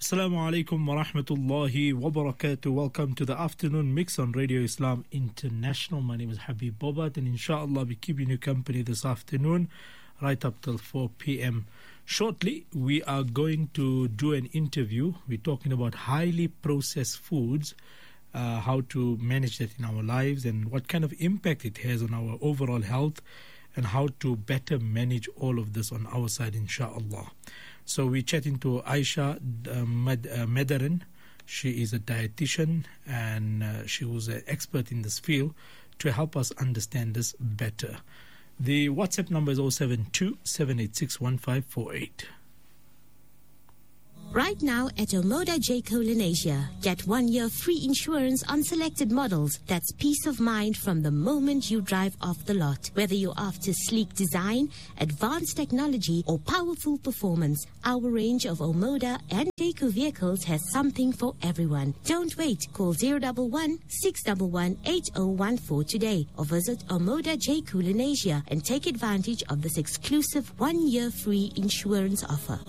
Assalamu alaikum wa rahmatullahi wa barakatuh. Welcome to the afternoon mix on Radio Islam International. My name is Habib Bobat, and inshallah I'll be keeping you company this afternoon right up till 4 p.m. Shortly, we are going to do an interview. We're talking about highly processed foods, how to manage that in our lives and what kind of impact it has on our overall health, and how to better manage all of this on our side, inshallah. So we're chatting to Aisha Medarin. She is a dietitian and she was an expert in this field to help us understand this better. The WhatsApp number is 072 786 1548. Right now at Omoda Jayco Lenasia, get 1 year free insurance on selected models. That's peace of mind from the moment you drive off the lot. Whether you're after sleek design, advanced technology, or powerful performance, our range of Omoda and Jayco vehicles has something for everyone. Don't wait. Call 011 611 8014 today or visit Omoda Jayco Lenasia and take advantage of this exclusive 1 year free insurance offer.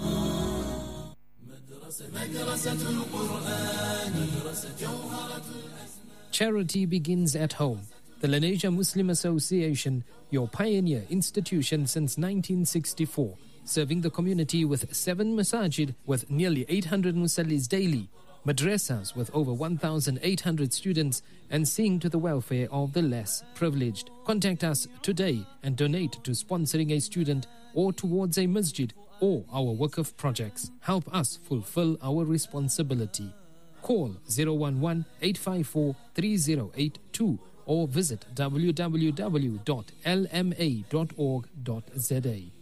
Charity begins at home. The Lenasia Muslim Association, your pioneer institution since 1964, serving the community with 7 masajid with nearly 800 musallis daily, madrasas with over 1,800 students, and seeing to the welfare of the less privileged. Contact us today and donate to sponsoring a student or towards a masjid or our Waqf projects. Help us fulfill our responsibility. Call 011-854-3082 or visit www.lma.org.za.